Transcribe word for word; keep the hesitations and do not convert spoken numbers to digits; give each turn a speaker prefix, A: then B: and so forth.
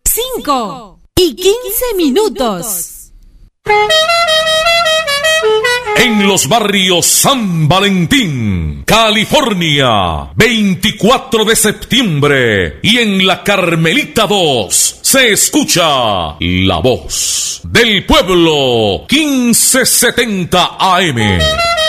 A: cinco y quince minutos.
B: En los barrios San Valentín, California, veinticuatro de septiembre, y en la Carmelita dos, se escucha la voz del pueblo, quince setenta A M.